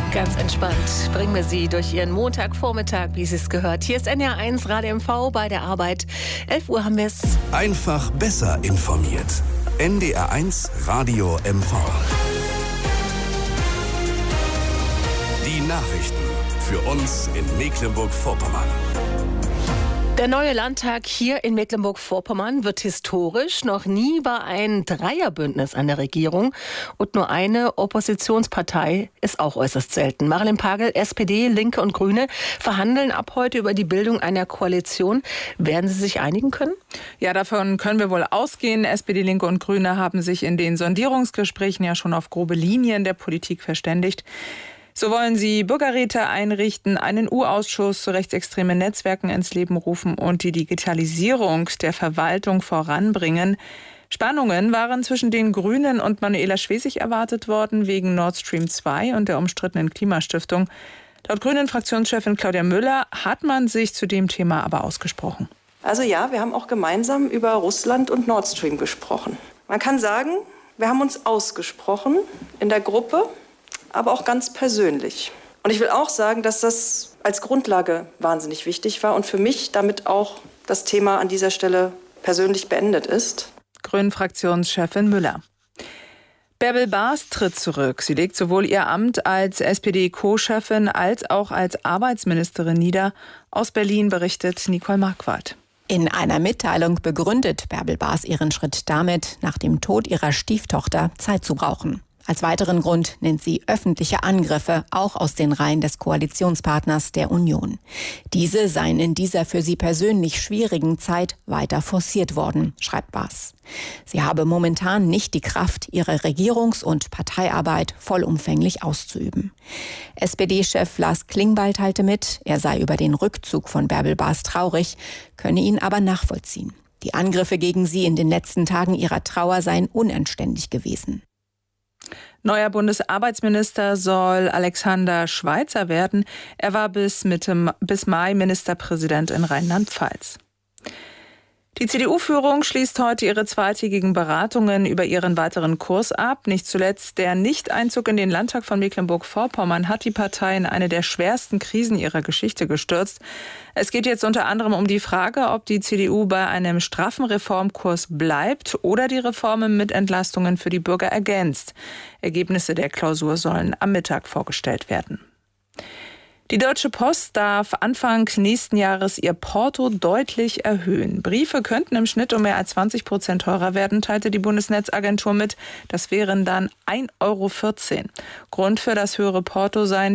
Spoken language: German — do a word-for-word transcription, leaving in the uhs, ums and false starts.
Ganz entspannt bringen wir Sie durch Ihren Montagvormittag, wie Sie es gehört. Hier ist N R eins Radio M V bei der Arbeit. elf Uhr haben wir es. Einfach besser informiert. N D R eins Radio M V. Die Nachrichten für uns in Mecklenburg-Vorpommern. Der neue Landtag hier in Mecklenburg-Vorpommern wird historisch. Noch nie war ein Dreierbündnis an der Regierung. Und nur eine Oppositionspartei ist auch äußerst selten. Marilyn Pagel, S P D, Linke und Grüne verhandeln ab heute über die Bildung einer Koalition. Werden sie sich einigen können? Ja, davon können wir wohl ausgehen. S P D, Linke und Grüne haben sich in den Sondierungsgesprächen ja schon auf grobe Linien der Politik verständigt. So wollen sie Bürgerräte einrichten, einen U-Ausschuss zu rechtsextremen Netzwerken ins Leben rufen und die Digitalisierung der Verwaltung voranbringen. Spannungen waren zwischen den Grünen und Manuela Schwesig erwartet worden wegen Nord Stream zwei und der umstrittenen Klimastiftung. Laut Grünen-Fraktionschefin Claudia Müller hat man sich zu dem Thema aber ausgesprochen. Also ja, wir haben auch gemeinsam über Russland und Nord Stream gesprochen. Man kann sagen, wir haben uns ausgesprochen in der Gruppe, aber auch ganz persönlich. Und ich will auch sagen, dass das als Grundlage wahnsinnig wichtig war und für mich damit auch das Thema an dieser Stelle persönlich beendet ist. Grünen-Fraktionschefin Müller. Bärbel Baas tritt zurück. Sie legt sowohl ihr Amt als S P D-Co-Chefin als auch als Arbeitsministerin nieder. Aus Berlin berichtet Nicole Marquardt. In einer Mitteilung begründet Bärbel Baas ihren Schritt damit, nach dem Tod ihrer Stieftochter Zeit zu brauchen. Als weiteren Grund nennt sie öffentliche Angriffe, auch aus den Reihen des Koalitionspartners der Union. Diese seien in dieser für sie persönlich schwierigen Zeit weiter forciert worden, schreibt Baas. Sie habe momentan nicht die Kraft, ihre Regierungs- und Parteiarbeit vollumfänglich auszuüben. S P D-Chef Lars Klingbeil teilte mit, er sei über den Rückzug von Bärbel Baas traurig, könne ihn aber nachvollziehen. Die Angriffe gegen sie in den letzten Tagen ihrer Trauer seien unanständig gewesen. Neuer Bundesarbeitsminister soll Alexander Schweitzer werden. Er war bis Mitte, bis Mai Ministerpräsident in Rheinland-Pfalz. Die C D U-Führung schließt heute ihre zweitägigen Beratungen über ihren weiteren Kurs ab. Nicht zuletzt der Nichteinzug in den Landtag von Mecklenburg-Vorpommern hat die Partei in eine der schwersten Krisen ihrer Geschichte gestürzt. Es geht jetzt unter anderem um die Frage, ob die C D U bei einem straffen Reformkurs bleibt oder die Reformen mit Entlastungen für die Bürger ergänzt. Ergebnisse der Klausur sollen am Mittag vorgestellt werden. Die Deutsche Post darf Anfang nächsten Jahres ihr Porto deutlich erhöhen. Briefe könnten im Schnitt um mehr als zwanzig Prozent teurer werden, teilte die Bundesnetzagentur mit. Das wären dann ein Euro vierzehn. Grund für das höhere Porto seien